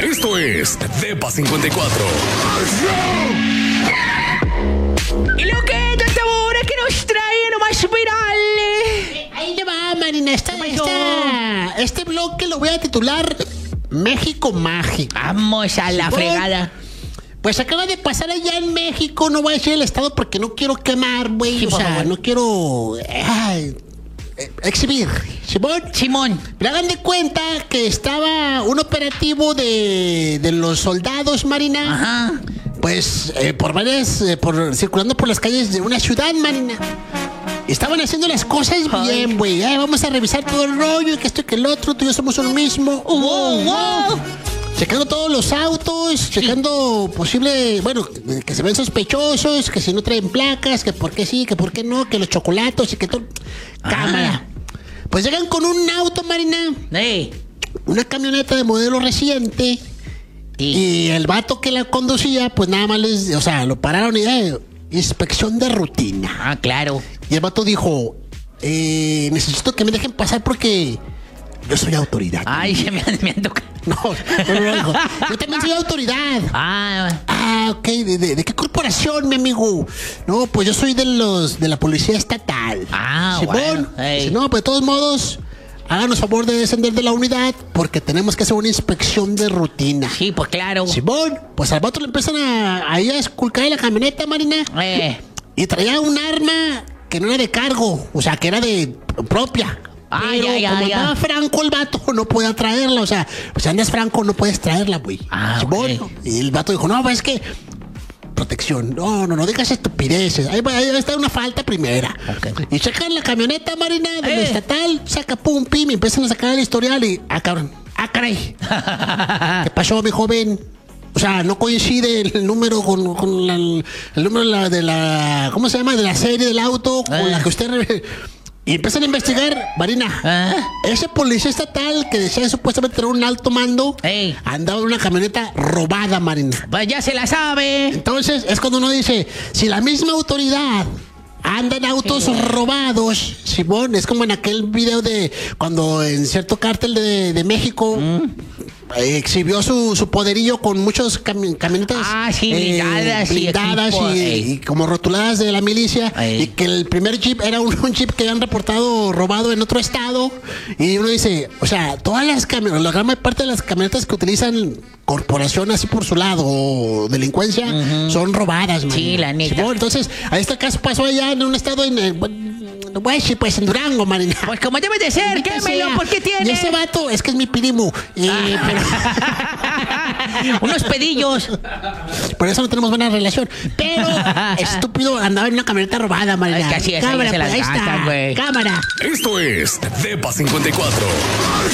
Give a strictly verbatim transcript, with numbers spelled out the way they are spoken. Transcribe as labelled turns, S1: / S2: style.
S1: Esto es Depa cincuenta y cuatro.
S2: ¿Y lo que es esta hora que nos trae nomás viral?
S3: Eh, ahí le va, Marina. Esta, esta, este bloque lo voy a titular México Mágico.
S2: Vamos a la
S3: Sí,
S2: fregada.
S3: Pues acaba de pasar allá en México. No voy a decir el estado porque no quiero quemar, güey.
S2: Sí,
S3: o
S2: por
S3: sea,
S2: favor.
S3: no quiero ay, eh, exhibir. ¿Simón?
S2: Simón.
S3: Pero hagan de cuenta que estaba un operativo de, de los soldados, Marina.
S2: Ajá.
S3: Pues eh, por varias, eh, por circulando por las calles de una ciudad, Marina. Estaban haciendo las cosas
S2: Ay.
S3: bien, güey. Ay, vamos a revisar todo el rollo, y que esto y que el otro, tú y yo somos uno mismo.
S2: Wow, wow.
S3: Checando todos los autos, checando posible, bueno, que se ven sospechosos, que si no traen placas, que por qué sí, que por qué no, que los chocolatos y que todo. Cámara. Pues llegan con un auto, Marina,
S2: Ey.
S3: una camioneta de modelo reciente.
S2: Sí.
S3: Y el vato que la conducía, pues nada más les, o sea, lo pararon y eh, inspección de rutina.
S2: Ah, claro.
S3: Y el vato dijo, eh, necesito que me dejen pasar porque yo soy autoridad.
S2: Ay, se me han, me han tocado.
S3: No, no, no, dijo, yo también soy autoridad.
S2: Ah,
S3: Ah, ok, ¿de, de, de qué corporación, mi amigo? No, pues yo soy de los de la policía estatal.
S2: Ah,
S3: Simón.
S2: bueno, ey.
S3: Dice, no, pues de todos modos, háganos favor de descender de la unidad porque tenemos que hacer una inspección de rutina.
S2: sí, pues claro.
S3: Simón, pues al vato le empiezan a, ahí a esculcar en la camioneta, Marina.
S2: Eh.
S3: Y traía un arma que no era de cargo, o sea, que era de propia.
S2: Ay,
S3: Pero
S2: ay,
S3: como
S2: ay,
S3: estaba
S2: ay.
S3: franco el vato, no podía traerla. O sea, pues si andas franco, no puedes traerla, güey.
S2: Ah,
S3: Simón.
S2: ok.
S3: Y el vato dijo, no, pues es que protección. No, no, no digas estupideces. Ahí va, ahí está una falta primera.
S2: Ok.
S3: Y checan la camioneta, Marina, de la
S2: Eh.
S3: estatal, saca pum, pim, y empiezan a sacar el historial y, ah, cabrón, ah, caray. ¿Qué pasó, mi joven? O sea, no coincide el número con, con la- el número de la, de la, ¿cómo se llama? De la serie del auto con
S2: Eh.
S3: la que usted... re- Y empiezan a investigar, Marina.
S2: Ah.
S3: Ese policía estatal que decía supuestamente era un alto mando,
S2: Ey.
S3: andaba en una camioneta robada, Marina.
S2: Pues ya se la sabe.
S3: Entonces, es cuando uno dice, si la misma autoridad anda en autos robados, Simón, es como en aquel video de cuando en cierto cártel de, de México eh, exhibió su, su poderío con muchos cami- camionetas
S2: Ah, sí, blindadas y
S3: blindadas
S2: equipo,
S3: y,
S2: ey.
S3: y como rotuladas de la milicia,
S2: Ey.
S3: y que el primer jeep era un, un jeep que habían reportado robado en otro estado, y uno dice, o sea, todas las camionetas, la gran parte de las camionetas que utilizan corporación así por su lado o delincuencia son robadas, man.
S2: Sí, la neta.
S3: Simón, entonces, a este caso pasó allá en un estado en, eh, no voy a decir, pues en Durango, Marina.
S2: Pues como debe de ser,
S3: Maldita
S2: quémelo,
S3: sea.
S2: ¿por qué tiene?
S3: Y ese vato, es que es mi primo. eh,
S2: Unos pedillos.
S3: pero, por eso no tenemos buena relación. Pero, estúpido, andaba en una camioneta robada, Marina.
S2: Es que así es, ahí
S3: Cámara,
S2: se las
S3: pues, ahí
S2: gastan,
S3: está.
S2: güey.
S3: Cámara.
S1: Esto es Depa cincuenta y cuatro.